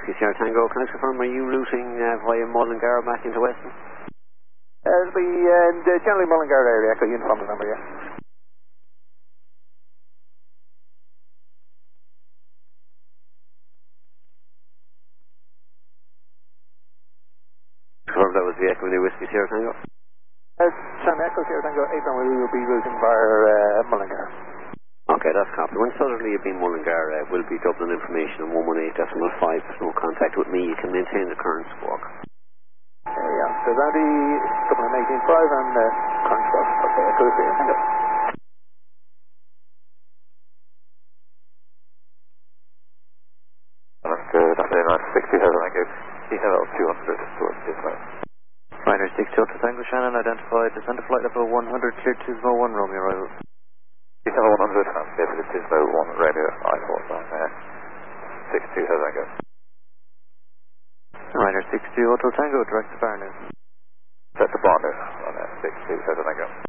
Whiskey Sierra Tango. Can I confirm, are you routing via Mullingar back into Weston? It'll be the generally Mullingar area, Echo Uniform number, yeah. Confirm that was the Echo New Whiskey Sierra Tango? Sam Echo Sierra Tango 8 runway, we will be routing via Mullingar. Okay, that's copy. When southerly you've been Mullingar, will be Dublin information on 118.5. There's no contact with me. You can maintain the current squawk. Yeah, so Randy, Dublin 18.5 and current squawk. Okay, Echo Sierra Tango. Good afternoon, 60 Heather, thank you. EHL 200 towards Dismo. Ryder 60 Delta Tango Shannon, identified descend to flight level 100, clear Tismo 1, Romeo arrival. EHL 100, I'm here for the Dismo 1, Romeo, I-49 there. 62 Heather, thank you. Ryder 60 Hotel Tango, direct to Barnew. Set to Barnew, on there, 62 Heather, thank you.